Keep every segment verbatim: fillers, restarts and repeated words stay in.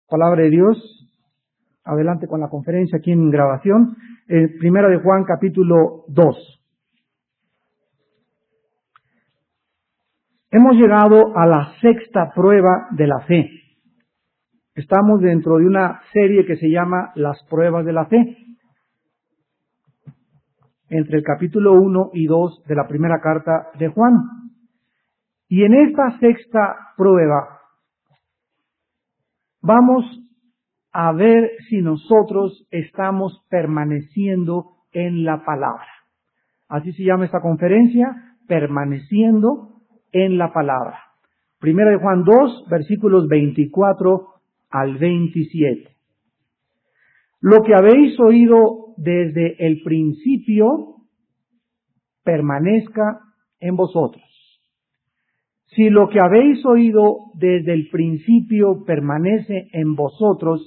Palabra de Dios. Adelante con la conferencia aquí en grabación. Eh, Primera de Juan, capítulo dos. Hemos llegado a la sexta prueba de la fe. Estamos dentro de una serie que se llama Las pruebas de la fe. Entre el capítulo uno y dos de la primera carta de Juan. Y en esta sexta prueba vamos a ver si nosotros estamos permaneciendo en la palabra. Así se llama esta conferencia, permaneciendo en la palabra. Primera de Juan dos, versículos veinticuatro al veintisiete. Lo que habéis oído desde el principio, permanezca en vosotros. Si lo que habéis oído desde el principio permanece en vosotros,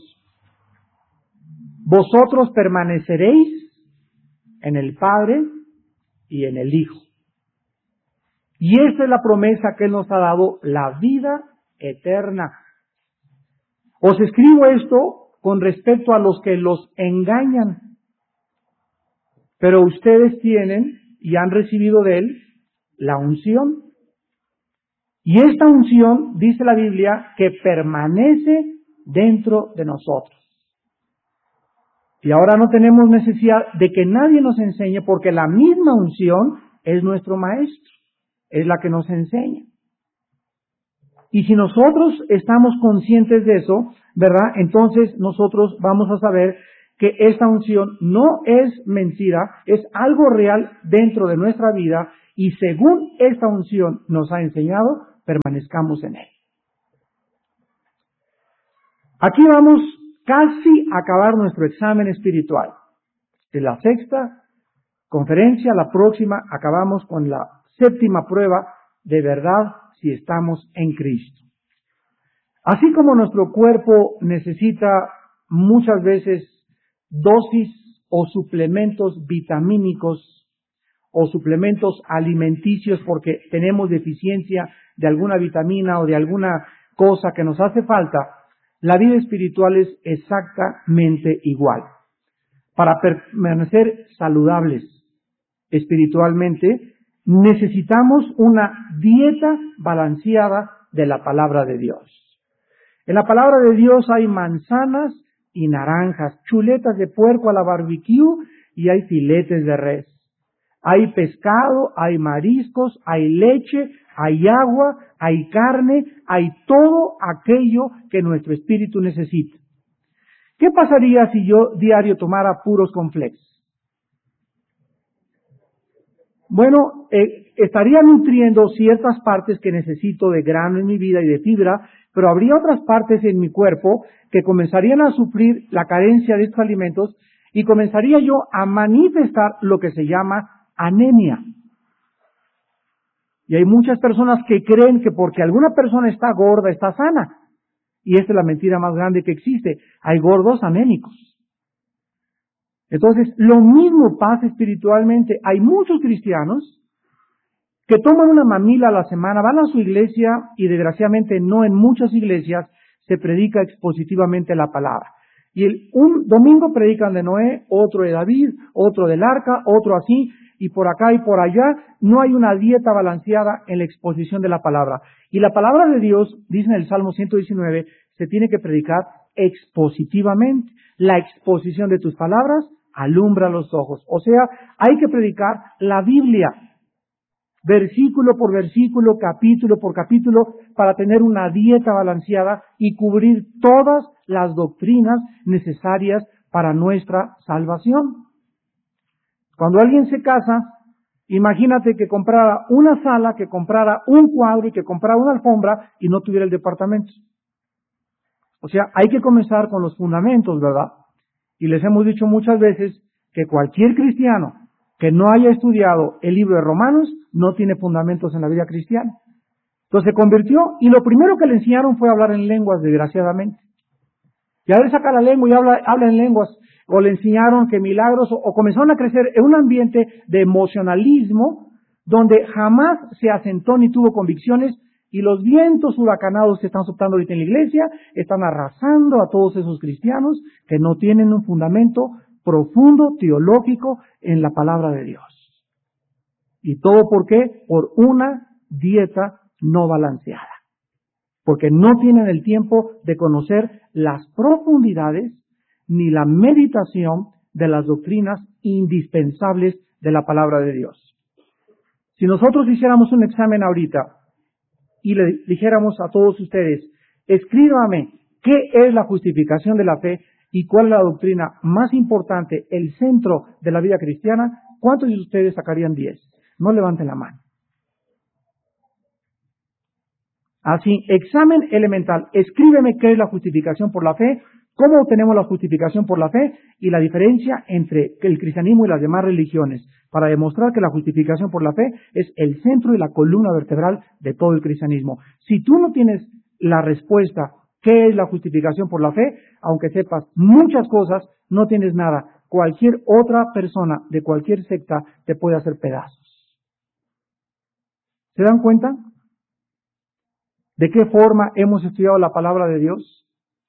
vosotros permaneceréis en el Padre y en el Hijo. Y esta es la promesa que Él nos ha dado, la vida eterna. Os escribo esto con respecto a los que los engañan. Pero ustedes tienen y han recibido de Él la unción. Y esta unción, dice la Biblia, que permanece dentro de nosotros. Y ahora no tenemos necesidad de que nadie nos enseñe, porque la misma unción es nuestro maestro, es la que nos enseña. Y si nosotros estamos conscientes de eso, ¿verdad? Entonces nosotros vamos a saber que esta unción no es mentira, es algo real dentro de nuestra vida, y según esta unción nos ha enseñado, permanezcamos en él. Aquí vamos casi a acabar nuestro examen espiritual. En la sexta conferencia, la próxima, acabamos con la séptima prueba de verdad si estamos en Cristo. Así como nuestro cuerpo necesita muchas veces dosis o suplementos vitamínicos o suplementos alimenticios porque tenemos deficiencia de alguna vitamina o de alguna cosa que nos hace falta, la vida espiritual es exactamente igual. Para permanecer saludables espiritualmente, necesitamos una dieta balanceada de la palabra de Dios. En la palabra de Dios hay manzanas y naranjas, chuletas de puerco a la barbecue y hay filetes de res. Hay pescado, hay mariscos, hay leche, hay agua, hay carne, hay todo aquello que nuestro espíritu necesita. ¿Qué pasaría si yo diario tomara puros cornflakes? Bueno, eh, estaría nutriendo ciertas partes que necesito de grano en mi vida y de fibra, pero habría otras partes en mi cuerpo que comenzarían a sufrir la carencia de estos alimentos y comenzaría yo a manifestar lo que se llama anemia. Y hay muchas personas que creen que porque alguna persona está gorda, está sana. Y esta es la mentira más grande que existe. Hay gordos anémicos. Entonces, lo mismo pasa espiritualmente. Hay muchos cristianos que toman una mamila a la semana, van a su iglesia y desgraciadamente no en muchas iglesias se predica expositivamente la palabra. Y el, un domingo predican de Noé, otro de David, otro del arca, otro así, y por acá y por allá, no hay una dieta balanceada en la exposición de la palabra. Y la palabra de Dios, dice en el Salmo ciento diecinueve, se tiene que predicar expositivamente. La exposición de tus palabras alumbra los ojos. O sea, hay que predicar la Biblia, versículo por versículo, capítulo por capítulo, para tener una dieta balanceada y cubrir todas las doctrinas necesarias para nuestra salvación. Cuando alguien se casa, imagínate que comprara una sala, que comprara un cuadro y que comprara una alfombra y no tuviera el departamento. O sea, hay que comenzar con los fundamentos, ¿verdad? Y les hemos dicho muchas veces que cualquier cristiano que no haya estudiado el libro de Romanos no tiene fundamentos en la vida cristiana. Entonces se convirtió y lo primero que le enseñaron fue hablar en lenguas, desgraciadamente. Y a ver, saca la lengua y habla, habla en lenguas. O le enseñaron que milagros, o, o comenzaron a crecer en un ambiente de emocionalismo donde jamás se asentó ni tuvo convicciones Y los vientos huracanados que están soplando ahorita en la iglesia están arrasando a todos esos cristianos que no tienen un fundamento profundo, teológico, en la palabra de Dios. ¿Y todo por qué? Por una dieta no balanceada. Porque no tienen el tiempo de conocer las profundidades ni la meditación de las doctrinas indispensables de la palabra de Dios. Si nosotros hiciéramos un examen ahorita y le dijéramos a todos ustedes, escríbame qué es la justificación de la fe y cuál es la doctrina más importante, el centro de la vida cristiana, ¿cuántos de ustedes sacarían diez? No levanten la mano. Así, examen elemental, escríbeme qué es la justificación por la fe, cómo obtenemos la justificación por la fe y la diferencia entre el cristianismo y las demás religiones, para demostrar que la justificación por la fe es el centro y la columna vertebral de todo el cristianismo. Si tú no tienes la respuesta, ¿qué es la justificación por la fe? Aunque sepas muchas cosas, no tienes nada. Cualquier otra persona de cualquier secta te puede hacer pedazos. ¿Se dan cuenta? ¿De qué forma hemos estudiado la palabra de Dios?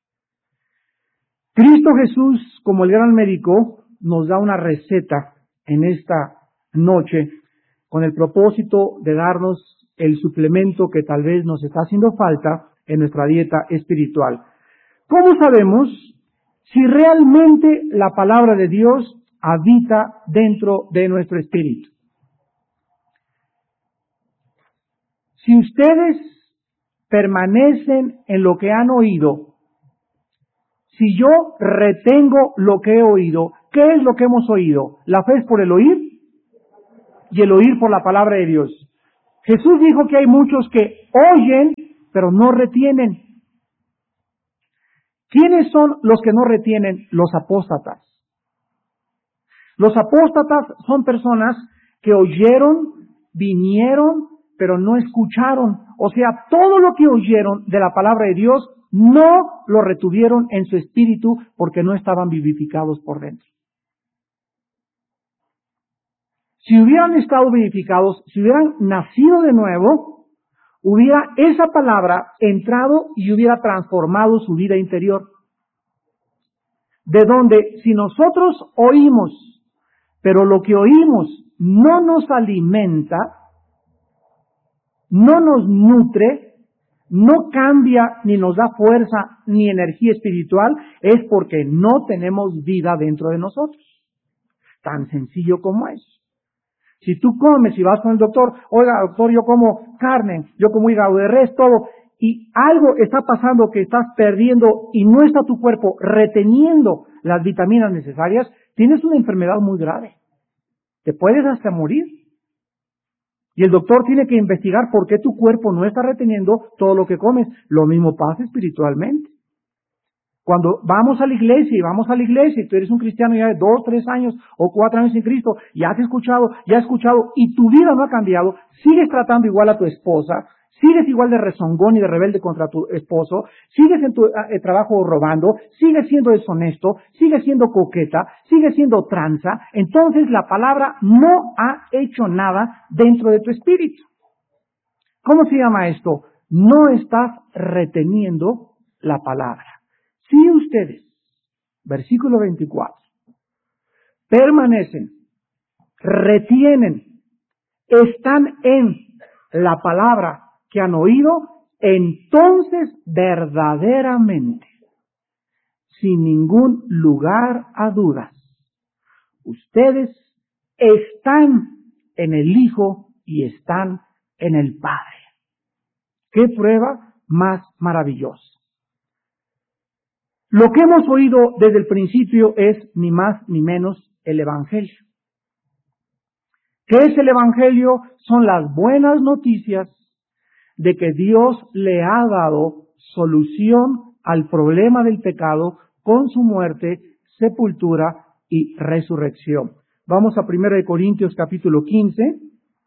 Cristo Jesús, como el gran médico, nos da una receta en esta noche con el propósito de darnos el suplemento que tal vez nos está haciendo falta en nuestra dieta espiritual. ¿Cómo sabemos si realmente la palabra de Dios habita dentro de nuestro espíritu? Si ustedes permanecen en lo que han oído, si yo retengo lo que he oído, ¿qué es lo que hemos oído? La fe es por el oír y el oír por la palabra de Dios. Jesús dijo que hay muchos que oyen, pero no retienen. ¿Quiénes son los que no retienen? Los apóstatas. Los apóstatas son personas que oyeron, vinieron, pero no escucharon. O sea, todo lo que oyeron de la palabra de Dios no lo retuvieron en su espíritu porque no estaban vivificados por dentro. Si hubieran estado vivificados, si hubieran nacido de nuevo, hubiera esa palabra entrado y hubiera transformado su vida interior. De donde si nosotros oímos, pero lo que oímos no nos alimenta, no nos nutre, no cambia ni nos da fuerza ni energía espiritual, es porque no tenemos vida dentro de nosotros. Tan sencillo como es. Si tú comes y vas con el doctor, oiga doctor, yo como carne, yo como hígado de res, todo, y algo está pasando que estás perdiendo y no está tu cuerpo reteniendo las vitaminas necesarias, tienes una enfermedad muy grave. Te puedes hasta morir. Y el doctor tiene que investigar por qué tu cuerpo no está reteniendo todo lo que comes. Lo mismo pasa espiritualmente. Cuando vamos a la iglesia y vamos a la iglesia y tú eres un cristiano ya de dos, tres años o cuatro años en Cristo, ya has escuchado, ya has escuchado y tu vida no ha cambiado, sigues tratando igual a tu esposa, sigues igual de rezongón y de rebelde contra tu esposo, sigues en tu eh, trabajo robando, sigues siendo deshonesto, sigues siendo coqueta, sigues siendo tranza, entonces la palabra no ha hecho nada dentro de tu espíritu. ¿Cómo se llama esto? No estás reteniendo la palabra. Si ustedes, versículo veinticuatro, permanecen, retienen, están en la palabra que han oído, entonces verdaderamente, sin ningún lugar a dudas, ustedes están en el Hijo y están en el Padre. ¿Qué prueba más maravillosa? Lo que hemos oído desde el principio es ni más ni menos el Evangelio. ¿Qué es el Evangelio? Son las buenas noticias de que Dios le ha dado solución al problema del pecado con su muerte, sepultura y resurrección. Vamos a primera de Corintios capítulo quince.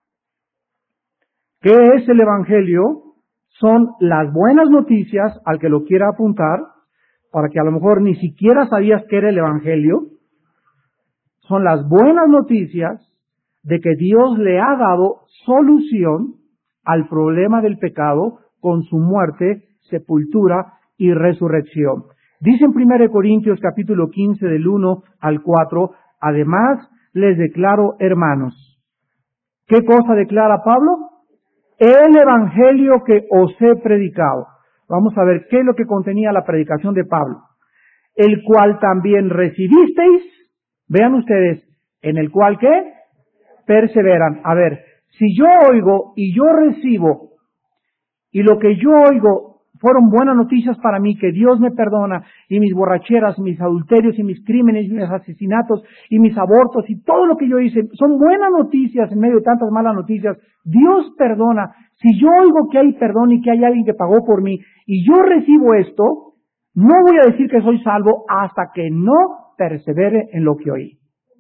¿Qué es el Evangelio? Son las buenas noticias, al que lo quiera apuntar, para que a lo mejor ni siquiera sabías qué era el Evangelio. Son las buenas noticias de que Dios le ha dado solución al problema del pecado con su muerte, sepultura y resurrección. Dice en primera de Corintios capítulo quince del uno al cuatro, además les declaro, hermanos. ¿Qué cosa declara Pablo? El evangelio que os he predicado. Vamos a ver qué es lo que contenía la predicación de Pablo. El cual también recibisteis, vean ustedes, en el cual ¿qué? Perseveran. A ver, si yo oigo y yo recibo, y lo que yo oigo fueron buenas noticias para mí, que Dios me perdona, y mis borracheras, mis adulterios, y mis crímenes, y mis asesinatos, y mis abortos, y todo lo que yo hice, son buenas noticias en medio de tantas malas noticias. Dios perdona. Si yo oigo que hay perdón y que hay alguien que pagó por mí, y yo recibo esto, no voy a decir que soy salvo hasta que no persevere en lo que oí.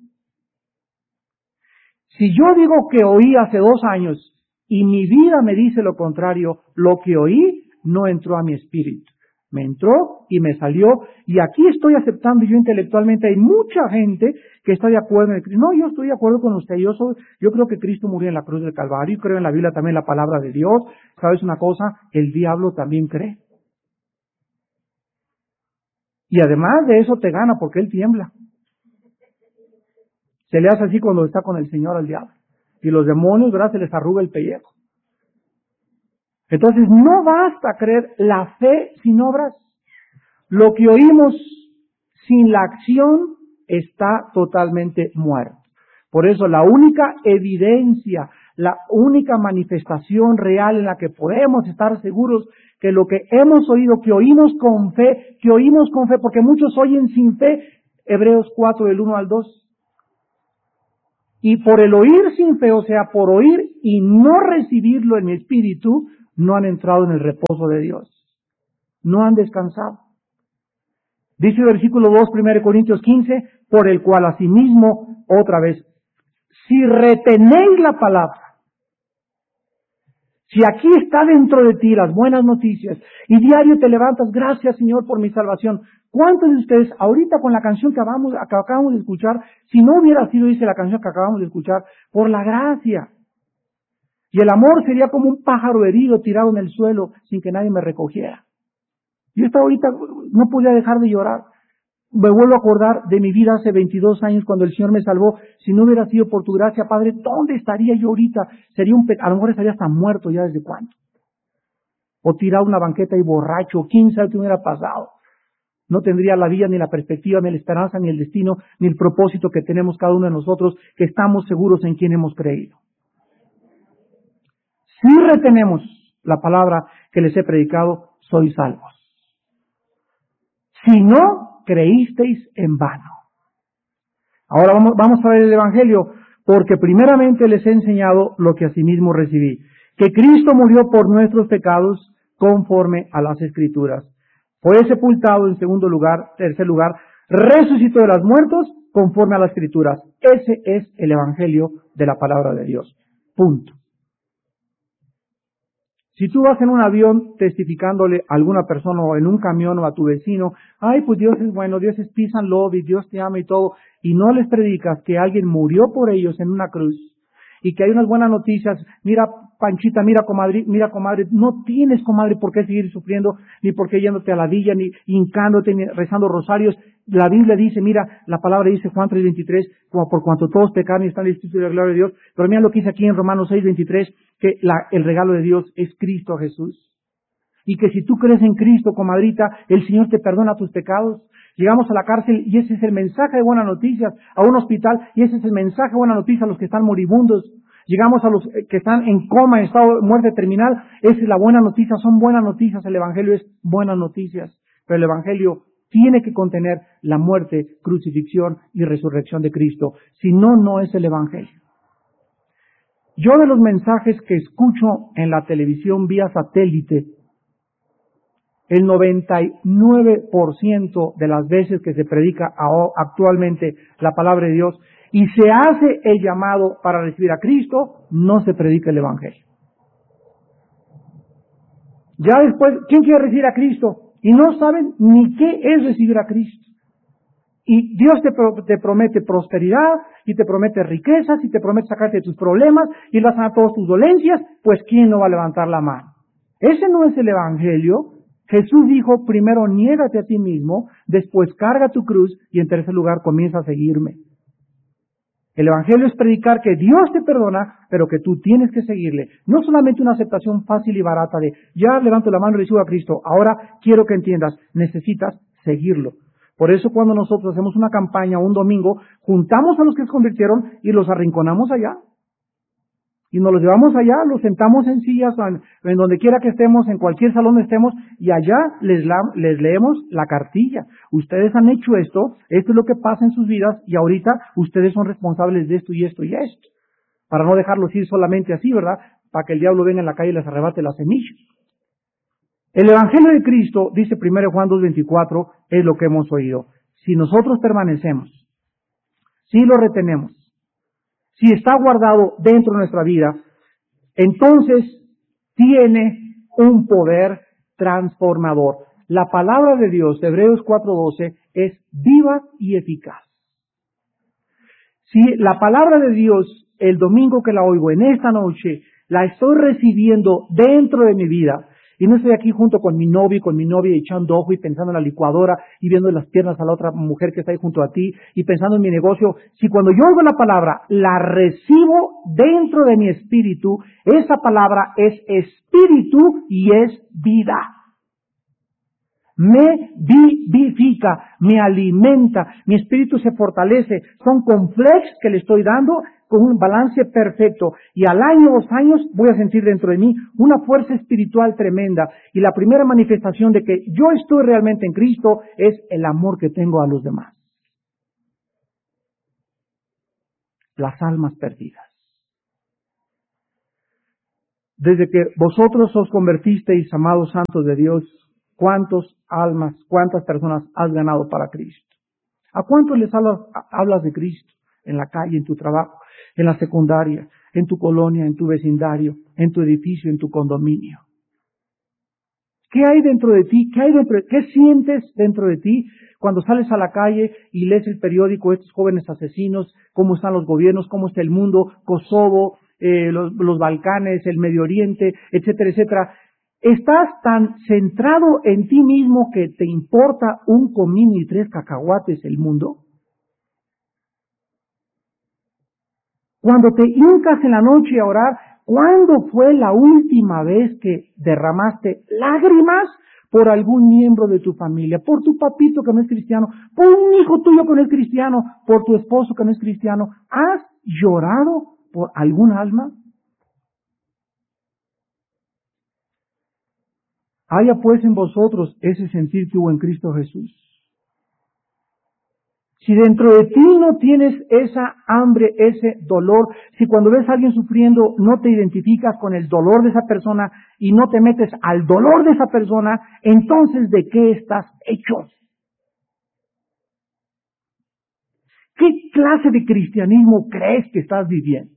Si yo digo que oí hace dos años y mi vida me dice lo contrario, lo que oí no entró a mi espíritu. Me entró y me salió, y aquí estoy aceptando yo intelectualmente. Hay mucha gente que está de acuerdo en el Cristo. No, yo estoy de acuerdo con usted. Yo soy, yo creo que Cristo murió en la cruz del Calvario, creo en la Biblia también la palabra de Dios. ¿Sabes una cosa? El diablo también cree. Y además de eso te gana porque él tiembla. Se le hace así cuando está con el Señor al diablo. Y los demonios, ¿verdad? Se les arruga el pellejo. Entonces no basta creer la fe sin obras. Lo que oímos sin la acción está totalmente muerto. Por eso la única evidencia, la única manifestación real en la que podemos estar seguros que lo que hemos oído, que oímos con fe, que oímos con fe, porque muchos oyen sin fe, Hebreos cuatro del uno al dos. Y por el oír sin fe, o sea, por oír y no recibirlo en mi espíritu, no han entrado en el reposo de Dios. No han descansado. Dice el versículo dos, primera de Corintios quince, por el cual asimismo, otra vez, si retenéis la palabra, si aquí está dentro de ti las buenas noticias y diario te levantas, gracias Señor por mi salvación. ¿Cuántos de ustedes ahorita con la canción que acabamos, que acabamos de escuchar, si no hubiera sido, dice la canción que acabamos de escuchar, por la gracia? Y el amor sería como un pájaro herido tirado en el suelo sin que nadie me recogiera. Yo estaba ahorita, no podía dejar de llorar. Me vuelvo a acordar de mi vida hace veintidós años cuando el Señor me salvó. Si no hubiera sido por tu gracia, Padre, ¿dónde estaría yo ahorita? Sería un pe- a lo mejor estaría hasta muerto ya desde cuándo. O tirado a una banqueta y borracho, quién sabe qué hubiera pasado. No tendría la vida, ni la perspectiva, ni la esperanza, ni el destino, ni el propósito que tenemos cada uno de nosotros, que estamos seguros en quien hemos creído. Si retenemos la palabra que les he predicado, sois salvos. Si no, creísteis en vano. Ahora vamos, vamos a ver el Evangelio, porque primeramente les he enseñado lo que asimismo recibí, que Cristo murió por nuestros pecados conforme a las Escrituras. Fue sepultado en segundo lugar, tercer lugar, resucitó de los muertos conforme a las Escrituras. Ese es el Evangelio de la palabra de Dios. Punto. Si tú vas en un avión testificándole a alguna persona o en un camión o a tu vecino, ay, pues Dios es bueno, Dios es peace and love y Dios te ama y todo, y no les predicas que alguien murió por ellos en una cruz y que hay unas buenas noticias, mira Panchita, mira comadre, mira comadre, no tienes comadre por qué seguir sufriendo, ni por qué yéndote a la villa, ni hincándote, ni rezando rosarios. La Biblia dice, mira, la palabra dice Juan tres veintitrés, como por cuanto todos pecaron y están listos de la gloria de Dios, pero mira lo que dice aquí en Romanos seis veintitrés, que la, el regalo de Dios es Cristo Jesús. Y que si tú crees en Cristo, comadrita, el Señor te perdona tus pecados. Llegamos a la cárcel y ese es el mensaje de buenas noticias, a un hospital y ese es el mensaje de buenas noticias a los que están moribundos. Llegamos a los que están en coma, en estado de muerte terminal, esa es la buena noticia, son buenas noticias, el Evangelio es buenas noticias, pero el Evangelio tiene que contener la muerte, crucifixión y resurrección de Cristo, si no, no es el Evangelio. Yo de los mensajes que escucho en la televisión vía satélite, el noventa y nueve por ciento de las veces que se predica actualmente la palabra de Dios y se hace el llamado para recibir a Cristo, no se predica el Evangelio. Ya después, ¿quién quiere recibir a Cristo? Y no saben ni qué es recibir a Cristo. Y Dios te, pro, te promete prosperidad, y te promete riquezas, y te promete sacarte de tus problemas, y vas a sanar todas tus dolencias, pues ¿quién no va a levantar la mano? Ese no es el Evangelio. Jesús dijo, primero niégate a ti mismo, después carga tu cruz y en tercer lugar comienza a seguirme. El Evangelio es predicar que Dios te perdona, pero que tú tienes que seguirle. No solamente una aceptación fácil y barata de, ya levanto la mano y recibo a Cristo, ahora quiero que entiendas, necesitas seguirlo. Por eso cuando nosotros hacemos una campaña un domingo, juntamos a los que se convirtieron y los arrinconamos allá. Y nos los llevamos allá, los sentamos en sillas, en, en donde quiera que estemos, en cualquier salón estemos, y allá les, la, les leemos la cartilla. Ustedes han hecho esto, esto es lo que pasa en sus vidas, y ahorita ustedes son responsables de esto y esto y esto. Para no dejarlos ir solamente así, ¿verdad? Para que el diablo venga en la calle y les arrebate las semillas. El Evangelio de Cristo, dice primero Juan dos veinticuatro, es lo que hemos oído. Si nosotros permanecemos, si lo retenemos, si está guardado dentro de nuestra vida, entonces tiene un poder transformador. La palabra de Dios, Hebreos cuatro doce, es viva y eficaz. Si la palabra de Dios, el domingo que la oigo, en esta noche, la estoy recibiendo dentro de mi vida, y no estoy aquí junto con mi novio y con mi novia echando ojo y pensando en la licuadora y viendo las piernas a la otra mujer que está ahí junto a ti y pensando en mi negocio. Si cuando yo oigo la palabra, la recibo dentro de mi espíritu, esa palabra es espíritu y es vida. Me vivifica, me alimenta, mi espíritu se fortalece. Son complex que le estoy dando con un balance perfecto. Y al año, dos años, voy a sentir dentro de mí una fuerza espiritual tremenda. Y la primera manifestación de que yo estoy realmente en Cristo es el amor que tengo a los demás. Las almas perdidas. Desde que vosotros os convertisteis, amados santos de Dios, ¿cuántas almas, cuántas personas has ganado para Cristo? ¿A cuántos les hablas, hablas de Cristo? En la calle, en tu trabajo, en la secundaria, en tu colonia, en tu vecindario, en tu edificio, en tu condominio. ¿Qué hay dentro de ti? ¿Qué hay dentro de, qué sientes dentro de ti cuando sales a la calle y lees el periódico, estos jóvenes asesinos, cómo están los gobiernos, cómo está el mundo, Kosovo, eh, los, los Balcanes, el Medio Oriente, etcétera, etcétera? ¿Estás tan centrado en ti mismo que te importa un comino y tres cacahuates el mundo? Cuando te hincas en la noche a orar, ¿cuándo fue la última vez que derramaste lágrimas por algún miembro de tu familia? Por tu papito que no es cristiano, por un hijo tuyo que no es cristiano, por tu esposo que no es cristiano. ¿Has llorado por algún alma? Haya pues en vosotros ese sentir que hubo en Cristo Jesús. Si dentro de ti no tienes esa hambre, ese dolor, si cuando ves a alguien sufriendo no te identificas con el dolor de esa persona y no te metes al dolor de esa persona, entonces ¿de qué estás hecho? ¿Qué clase de cristianismo crees que estás viviendo?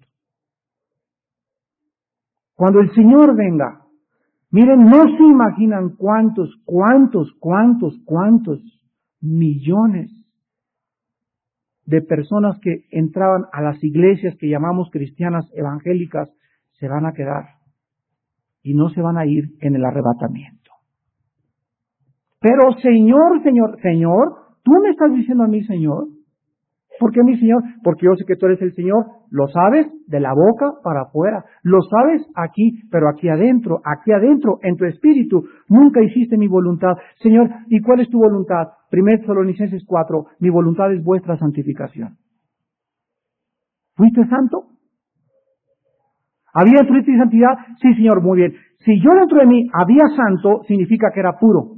Cuando el Señor venga, miren, no se imaginan cuántos, cuántos, cuántos, cuántos millones de personas que entraban a las iglesias que llamamos cristianas evangélicas se van a quedar y no se van a ir en el arrebatamiento. Pero Señor, Señor, Señor, ¿tú me estás diciendo a mí, Señor? ¿Por qué mi Señor? Porque yo sé que tú eres el Señor. Lo sabes de la boca para afuera. Lo sabes aquí, pero aquí adentro, aquí adentro, en tu espíritu. Nunca hiciste mi voluntad. Señor, ¿y cuál es tu voluntad? Primero Tesalonicenses cuatro, mi voluntad es vuestra santificación. ¿Fuiste santo? ¿Había dentro de ti santidad? Sí, Señor, muy bien. Si yo dentro de mí había santo, significa que era puro.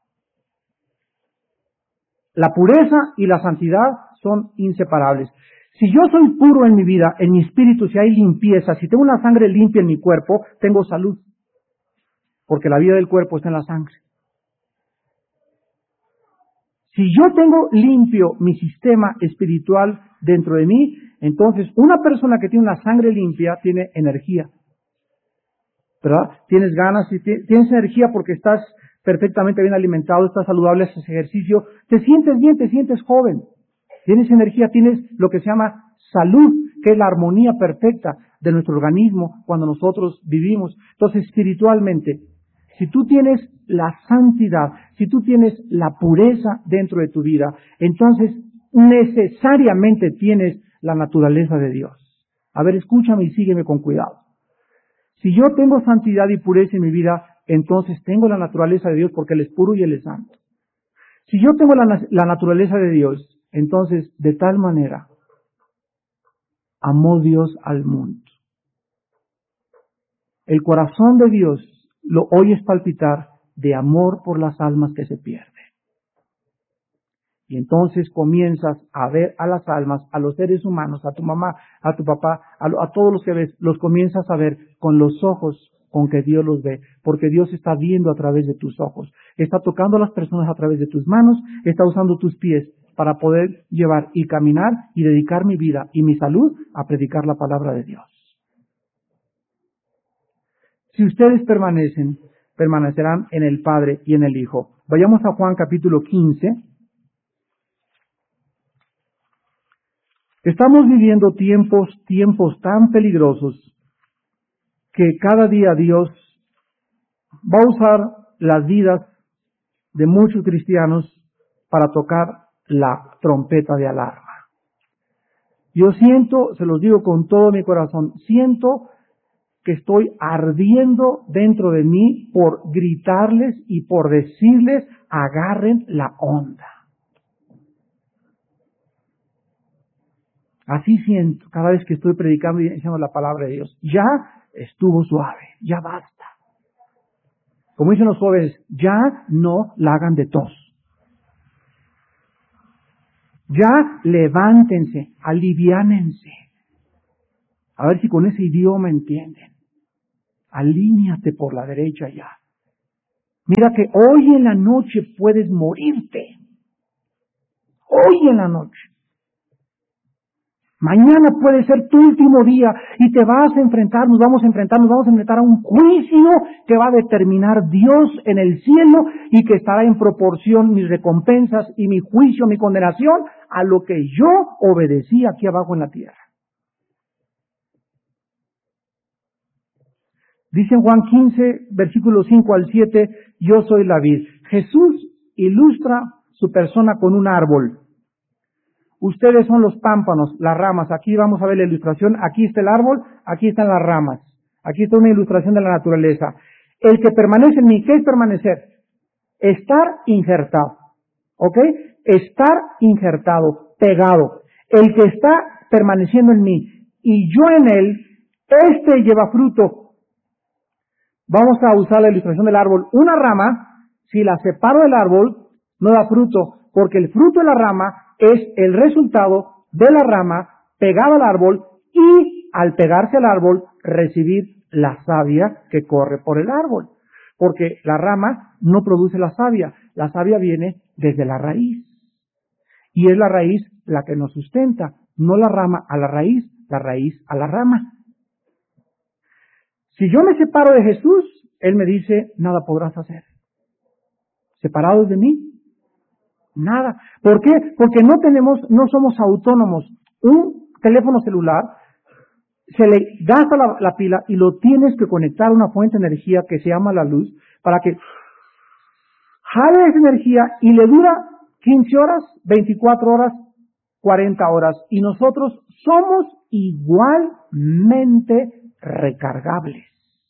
La pureza y la santidad son inseparables. Si yo soy puro en mi vida, en mi espíritu, si hay limpieza, si tengo una sangre limpia en mi cuerpo, tengo salud. Porque la vida del cuerpo está en la sangre. Si yo tengo limpio mi sistema espiritual dentro de mí, entonces una persona que tiene una sangre limpia tiene energía. ¿Verdad? Tienes ganas, y tienes energía porque estás perfectamente bien alimentado, estás saludable, haces ejercicio, te sientes bien, te sientes joven. Tienes energía, tienes lo que se llama salud, que es la armonía perfecta de nuestro organismo cuando nosotros vivimos. Entonces, espiritualmente, Si tú tienes la santidad, si tú tienes la pureza dentro de tu vida, entonces necesariamente tienes la naturaleza de Dios. A ver, escúchame y sígueme con cuidado. Si yo tengo santidad y pureza en mi vida, entonces tengo la naturaleza de Dios porque Él es puro y Él es santo. Si yo tengo la, la naturaleza de Dios, entonces de tal manera amó Dios al mundo. El corazón de Dios lo oyes palpitar de amor por las almas que se pierden. Y entonces comienzas a ver a las almas, a los seres humanos, a tu mamá, a tu papá, a, a todos los que ves, los comienzas a ver con los ojos con que Dios los ve, porque Dios está viendo a través de tus ojos, está tocando a las personas a través de tus manos, está usando tus pies para poder llevar y caminar y dedicar mi vida y mi salud a predicar la palabra de Dios. Si ustedes permanecen, permanecerán en el Padre y en el Hijo. Vayamos a Juan capítulo quince. Estamos viviendo tiempos, tiempos tan peligrosos que cada día Dios va a usar las vidas de muchos cristianos para tocar la trompeta de alarma. Yo siento, se los digo con todo mi corazón, siento que estoy ardiendo dentro de mí por gritarles y por decirles, agarren la onda. Así siento cada vez que estoy predicando y diciendo la palabra de Dios. Ya estuvo suave, ya basta. Como dicen los jóvenes, ya no la hagan de tos. Ya levántense, aliviánense. A ver si con ese idioma entienden. Alíñate por la derecha ya. Mira que hoy en la noche puedes morirte. Hoy en la noche. Mañana puede ser tu último día y te vas a enfrentar, nos vamos a enfrentar, nos vamos a enfrentar a un juicio que va a determinar Dios en el cielo y que estará en proporción mis recompensas y mi juicio, mi condenación a lo que yo obedecí aquí abajo en la tierra. Dice en Juan quince, versículos cinco al siete, yo soy la vid. Jesús ilustra su persona con un árbol. Ustedes son los pámpanos, las ramas. Aquí vamos a ver la ilustración. Aquí está el árbol, aquí están las ramas. Aquí está una ilustración de la naturaleza. El que permanece en mí, ¿qué es permanecer? Estar injertado. ¿Ok? Estar injertado, pegado. El que está permaneciendo en mí y yo en él, este lleva fruto. Vamos a usar la ilustración del árbol. Una rama, si la separo del árbol, no da fruto, porque el fruto de la rama es el resultado de la rama pegada al árbol y al pegarse al árbol recibir la savia que corre por el árbol. Porque la rama no produce la savia, la savia viene desde la raíz. Y es la raíz la que nos sustenta, no la rama a la raíz, la raíz a la rama. Si yo me separo de Jesús, Él me dice, nada podrás hacer. ¿Separados de mí? Nada. ¿Por qué? Porque no tenemos, no somos autónomos. Un teléfono celular se le gasta la, la pila y lo tienes que conectar a una fuente de energía que se llama la luz para que jale esa energía y le dura quince horas, veinticuatro horas, cuarenta horas. Y nosotros somos igualmente recargables.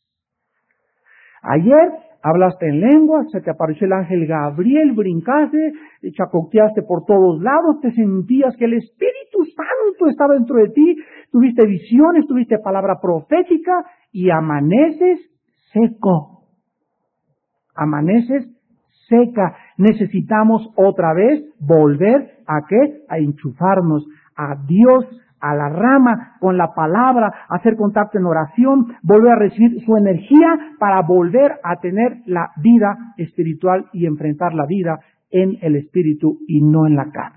Ayer hablaste en lengua, se te apareció el ángel Gabriel, brincaste, chacoteaste por todos lados, te sentías que el Espíritu Santo estaba dentro de ti, tuviste visiones, tuviste palabra profética y amaneces seco. Amaneces seca. Necesitamos otra vez volver a qué? A enchufarnos a Dios, a la rama, con la palabra, hacer contacto en oración, volver a recibir su energía para volver a tener la vida espiritual y enfrentar la vida en el espíritu y no en la carne.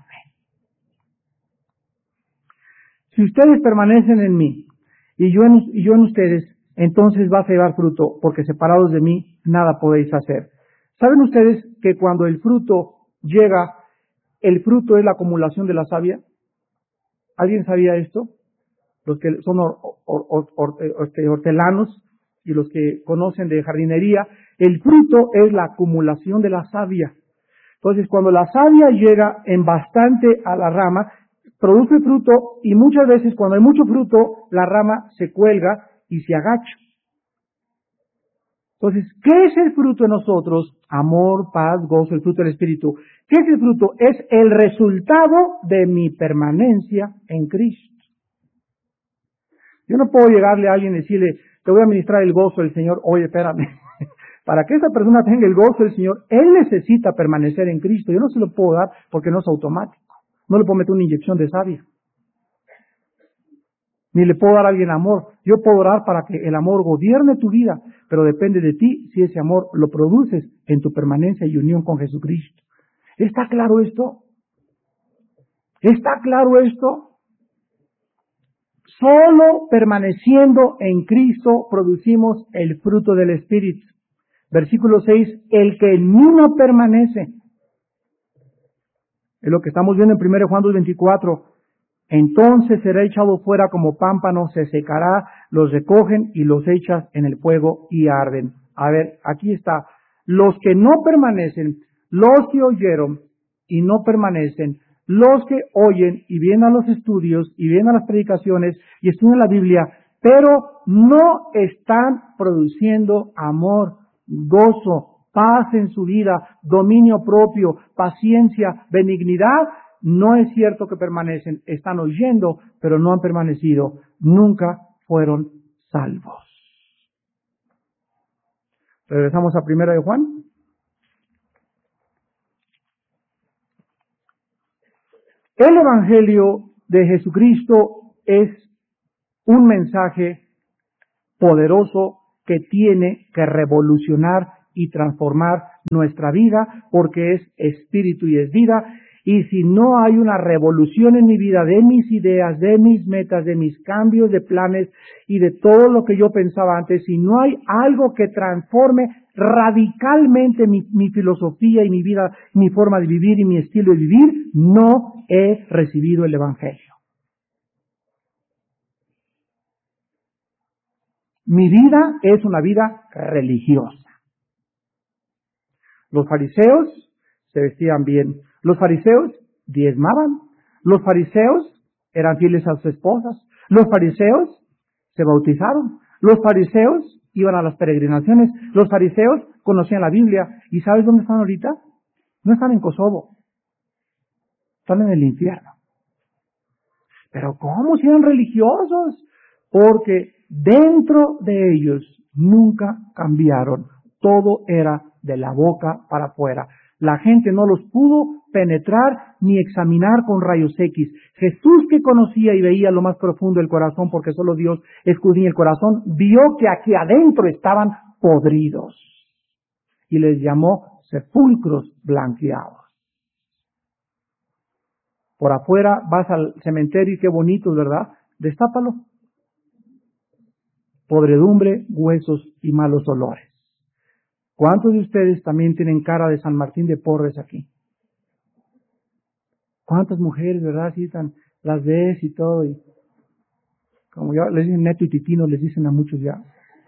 Si ustedes permanecen en mí y yo en, y yo en ustedes, entonces vas a llevar fruto, porque separados de mí nada podéis hacer. ¿Saben ustedes que cuando el fruto llega, el fruto es la acumulación de la savia? ¿Alguien sabía esto? Los que son or, or, or, or, or, hortelanos, y los que conocen de jardinería, el fruto es la acumulación de la savia. Entonces, cuando la savia llega en bastante a la rama, produce fruto y muchas veces cuando hay mucho fruto, la rama se cuelga y se agacha. Entonces, ¿qué es el fruto de nosotros? Amor, paz, gozo, el fruto del Espíritu. ¿Qué es el fruto? Es el resultado de mi permanencia en Cristo. Yo no puedo llegarle a alguien y decirle, te voy a ministrar el gozo del Señor. Oye, espérame. Para que esa persona tenga el gozo del Señor, él necesita permanecer en Cristo. Yo no se lo puedo dar porque no es automático. No le puedo meter una inyección de savia. Ni le puedo dar a alguien amor. Yo puedo orar para que el amor gobierne tu vida, pero depende de ti si ese amor lo produces en tu permanencia y unión con Jesucristo. ¿Está claro esto? ¿Está claro esto? Solo permaneciendo en Cristo producimos el fruto del Espíritu. Versículo seis, el que en mí no permanece. Es lo que estamos viendo en primero Juan dos veinticuatro. Entonces será echado fuera como pámpano, se secará, los recogen y los echas en el fuego y arden. A ver, aquí está. Los que no permanecen, los que oyeron y no permanecen, los que oyen y vienen a los estudios y vienen a las predicaciones y estudian la Biblia, pero no están produciendo amor, gozo, paz en su vida, dominio propio, paciencia, benignidad. No es cierto que permanecen, están oyendo, pero no han permanecido, nunca fueron salvos. Regresamos a primera de Juan. El Evangelio de Jesucristo es un mensaje poderoso que tiene que revolucionar y transformar nuestra vida porque es espíritu y es vida. Y si no hay una revolución en mi vida de mis ideas, de mis metas, de mis cambios de planes y de todo lo que yo pensaba antes, si no hay algo que transforme radicalmente mi, mi filosofía y mi vida, mi forma de vivir y mi estilo de vivir, no he recibido el Evangelio. Mi vida es una vida religiosa. Los fariseos se vestían bien. Los fariseos diezmaban. Los fariseos eran fieles a sus esposas. Los fariseos se bautizaron. Los fariseos iban a las peregrinaciones. Los fariseos conocían la Biblia. ¿Y sabes dónde están ahorita? No están en Kosovo. Están en el infierno. ¿Pero cómo si eran religiosos? Porque dentro de ellos nunca cambiaron. Todo era de la boca para afuera. La gente no los pudo penetrar ni examinar con rayos X. Jesús, que conocía y veía lo más profundo del corazón, porque solo Dios escudriña el corazón, vio que aquí adentro estaban podridos y les llamó sepulcros blanqueados. Por afuera vas al cementerio y qué bonito, ¿verdad? Destápalo. Podredumbre, huesos y malos olores. ¿Cuántos de ustedes también tienen cara de San Martín de Porres aquí? ¿Cuántas mujeres, verdad, sí, tan, las ves y todo? Y como ya les dicen Neto y Titino, les dicen a muchos ya.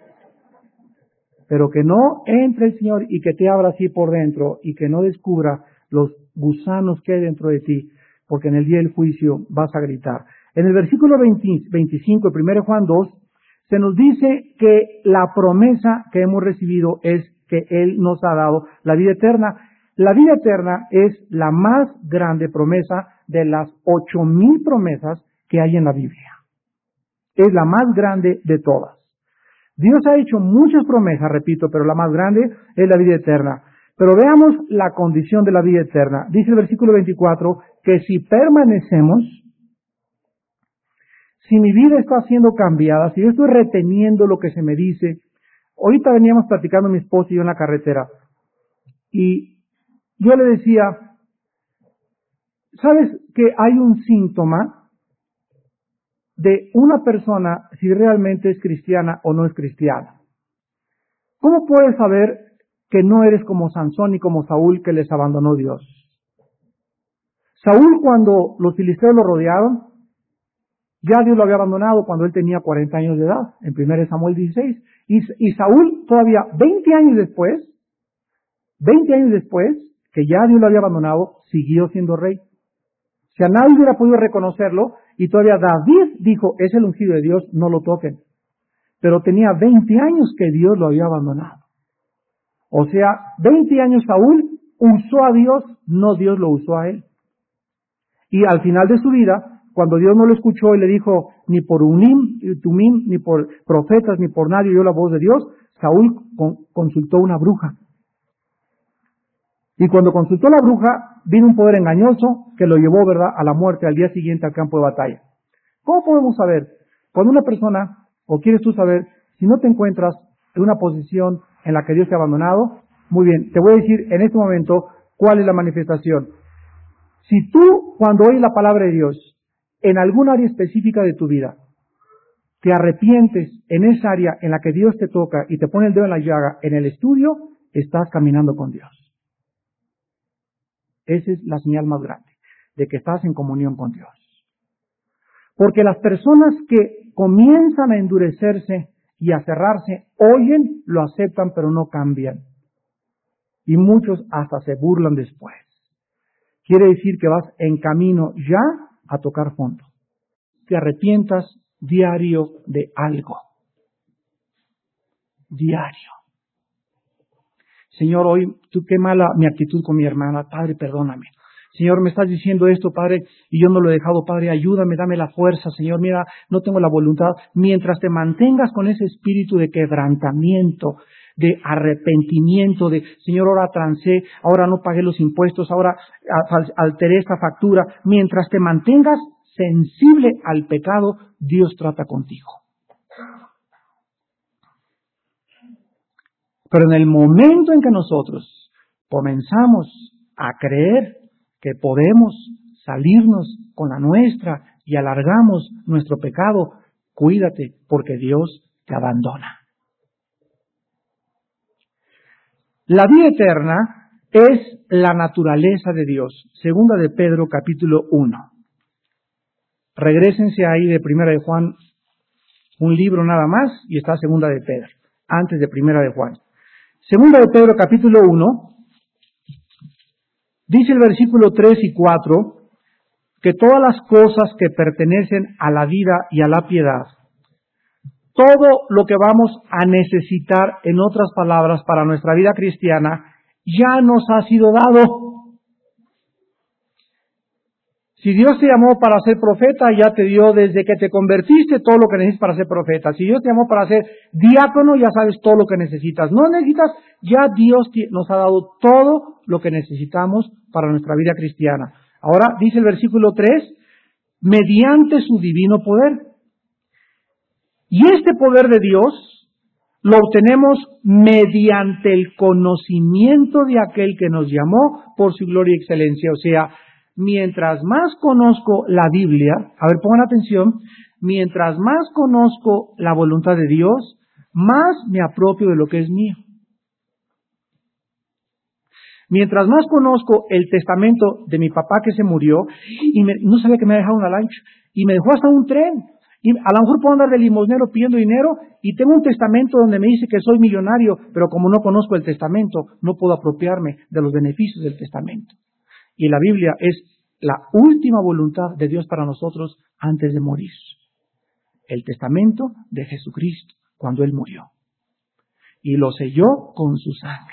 Pero que no entre el Señor y que te abra así por dentro y que no descubra los gusanos que hay dentro de ti, porque en el día del juicio vas a gritar. En el versículo veinte, veinticinco de primero Juan dos, se nos dice que la promesa que hemos recibido es que Él nos ha dado la vida eterna. La vida eterna es la más grande promesa de las ocho mil promesas que hay en la Biblia. Es la más grande de todas. Dios ha hecho muchas promesas, repito, pero la más grande es la vida eterna. Pero veamos la condición de la vida eterna. Dice el versículo veinticuatro que si permanecemos, si mi vida está siendo cambiada, si yo estoy reteniendo lo que se me dice. Ahorita veníamos platicando mi esposa y yo en la carretera y yo le decía, ¿sabes que hay un síntoma de una persona si realmente es cristiana o no es cristiana? ¿Cómo puedes saber que no eres como Sansón y como Saúl que les abandonó Dios? Saúl, cuando los filisteos lo rodearon, Ya Dios lo había abandonado cuando él tenía cuarenta años de edad, en primero Samuel dieciséis. Y, y Saúl todavía veinte años después, veinte años después, que ya Dios lo había abandonado, siguió siendo rey. O sea, nadie hubiera podido reconocerlo, y todavía David dijo, es el ungido de Dios, no lo toquen. Pero tenía veinte años que Dios lo había abandonado. O sea, veinte años Saúl usó a Dios, no Dios lo usó a él. Y al final de su vida, cuando Dios no lo escuchó y le dijo, ni por Unim, Tumim, ni por profetas, ni por nadie oyó la voz de Dios, Saúl con, consultó una bruja. Y cuando consultó a la bruja, vino un poder engañoso que lo llevó, ¿verdad?, a la muerte al día siguiente al campo de batalla. ¿Cómo podemos saber? Cuando una persona, o quieres tú saber, si no te encuentras en una posición en la que Dios te ha abandonado, muy bien, te voy a decir en este momento cuál es la manifestación. Si tú, cuando oyes la palabra de Dios, en algún área específica de tu vida, te arrepientes en esa área en la que Dios te toca y te pone el dedo en la llaga en el estudio, estás caminando con Dios. Esa es la señal más grande, de que estás en comunión con Dios. Porque las personas que comienzan a endurecerse y a cerrarse, oyen, lo aceptan, pero no cambian. Y muchos hasta se burlan después. Quiere decir que vas en camino ya a tocar fondo. Te arrepientas diario de algo. Diario. Señor, hoy, tú qué mala mi actitud con mi hermana. Padre, perdóname. Señor, me estás diciendo esto, Padre, y yo no lo he dejado. Padre, ayúdame, dame la fuerza. Señor, mira, no tengo la voluntad. Mientras te mantengas con ese espíritu de quebrantamiento, de arrepentimiento, de, Señor, ahora trancé, ahora no pagué los impuestos, ahora alteré esta factura. Mientras te mantengas sensible al pecado, Dios trata contigo. Pero en el momento en que nosotros comenzamos a creer que podemos salirnos con la nuestra y alargamos nuestro pecado, cuídate, porque Dios te abandona. La vida eterna es la naturaleza de Dios. Segunda de Pedro, capítulo uno. Regrésense ahí de Primera de Juan, un libro nada más, y está Segunda de Pedro, antes de Primera de Juan. Segunda de Pedro, capítulo uno, dice el versículo tres y cuatro, que todas las cosas que pertenecen a la vida y a la piedad, todo lo que vamos a necesitar, en otras palabras, para nuestra vida cristiana, ya nos ha sido dado. Si Dios te llamó para ser profeta, ya te dio desde que te convertiste todo lo que necesitas para ser profeta. Si Dios te llamó para ser diácono, ya sabes todo lo que necesitas. No necesitas, ya Dios nos ha dado todo lo que necesitamos para nuestra vida cristiana. Ahora dice el versículo tres, mediante su divino poder. Y este poder de Dios lo obtenemos mediante el conocimiento de aquel que nos llamó por su gloria y excelencia. O sea, mientras más conozco la Biblia, a ver, pongan atención, mientras más conozco la voluntad de Dios, más me apropio de lo que es mío. Mientras más conozco el testamento de mi papá que se murió, y me, no sabía que me había dejado una lancha, y me dejó hasta un tren, y a lo mejor puedo andar de limosnero pidiendo dinero, y tengo un testamento donde me dice que soy millonario, pero como no conozco el testamento, no puedo apropiarme de los beneficios del testamento. Y la Biblia es la última voluntad de Dios para nosotros antes de morir. El testamento de Jesucristo, cuando Él murió. Y lo selló con su sangre.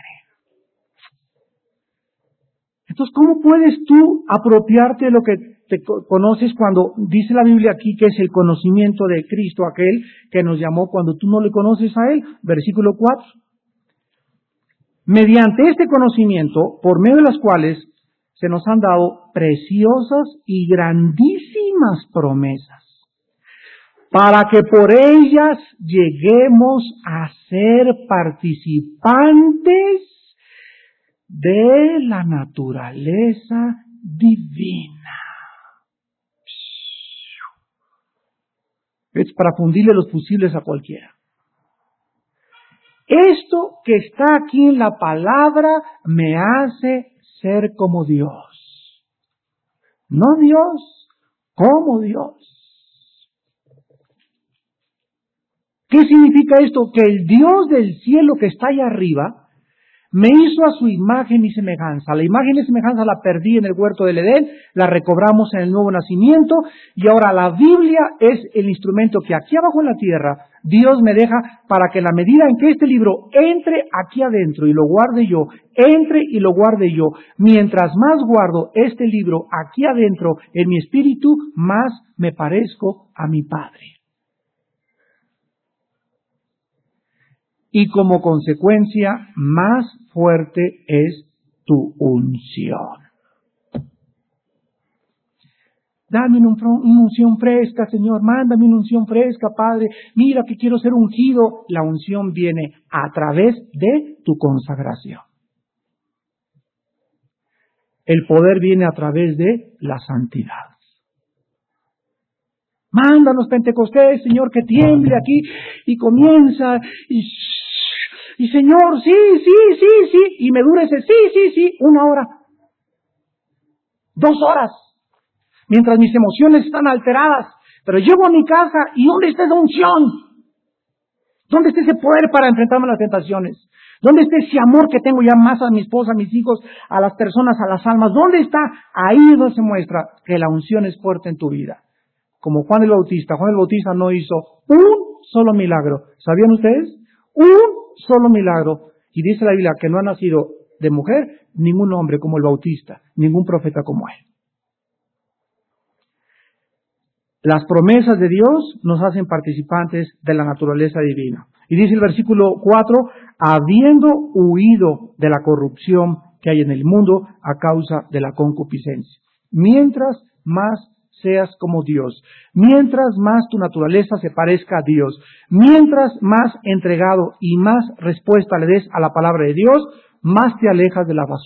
Entonces, ¿cómo puedes tú apropiarte de lo que te conoces cuando dice la Biblia aquí que es el conocimiento de Cristo, aquel que nos llamó cuando tú no le conoces a Él? Versículo cuatro. Mediante este conocimiento, por medio de las cuales se nos han dado preciosas y grandísimas promesas, para que por ellas lleguemos a ser participantes de la naturaleza divina. Es para fundirle los fusibles a cualquiera. Esto que está aquí en la palabra me hace ser como Dios. No Dios, como Dios. ¿Qué significa esto? Que el Dios del cielo que está allá arriba me hizo a su imagen y semejanza. La imagen y semejanza la perdí en el huerto del Edén, la recobramos en el nuevo nacimiento, y ahora la Biblia es el instrumento que aquí abajo en la tierra Dios me deja para que en la medida en que este libro entre aquí adentro y lo guarde yo, entre y lo guarde yo, mientras más guardo este libro aquí adentro en mi espíritu, más me parezco a mi Padre. Y como consecuencia, más fuerte es tu unción. Dame una, una unción fresca, Señor, mándame una unción fresca, Padre. Mira que quiero ser ungido. La unción viene a través de tu consagración. El poder viene a través de la santidad. Mándanos Pentecostés, Señor, que tiemble aquí y comienza y... Y Señor, sí, sí, sí, sí. Y me dura ese sí, sí, sí, una hora. Dos horas. Mientras mis emociones están alteradas. Pero llego a mi casa y ¿dónde está esa unción? ¿Dónde está ese poder para enfrentarme a las tentaciones? ¿Dónde está ese amor que tengo ya más a mi esposa, a mis hijos, a las personas, a las almas? ¿Dónde está? Ahí es donde se muestra que la unción es fuerte en tu vida. Como Juan el Bautista. Juan el Bautista no hizo un solo milagro. ¿Sabían ustedes? Un solo milagro. Y dice la Biblia que no ha nacido de mujer ningún hombre como el Bautista, ningún profeta como él. Las promesas de Dios nos hacen participantes de la naturaleza divina. Y dice el versículo cuatro, habiendo huido de la corrupción que hay en el mundo a causa de la concupiscencia. Mientras más seas como Dios, mientras más tu naturaleza se parezca a Dios, mientras más entregado y más respuesta le des a la palabra de Dios, más te alejas de la basura.